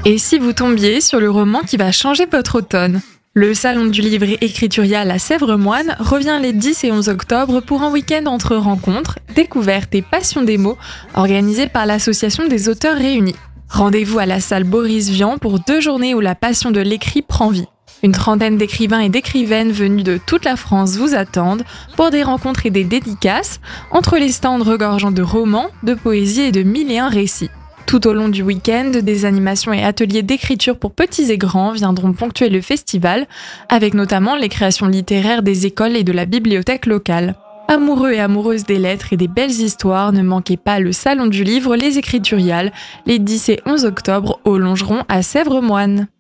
Et si vous tombiez sur le roman qui va changer votre automne? Le Salon du livre écriturial à Sèvres-Moine revient les 10 et 11 octobre pour un week-end entre rencontres, découvertes et passion des mots organisé par l'Association des auteurs réunis. Rendez-vous à la salle Boris Vian pour 2 journées où la passion de l'écrit prend vie. Une trentaine d'écrivains et d'écrivaines venus de toute la France vous attendent pour des rencontres et des dédicaces entre les stands regorgeant de romans, de poésie et de 1001 récits. Tout au long du week-end, des animations et ateliers d'écriture pour petits et grands viendront ponctuer le festival, avec notamment les créations littéraires des écoles et de la bibliothèque locale. Amoureux et amoureuses des lettres et des belles histoires, ne manquez pas le Salon du livre Les Écrituriales, les 10 et 11 octobre au Longeron à Sèvres-Moine.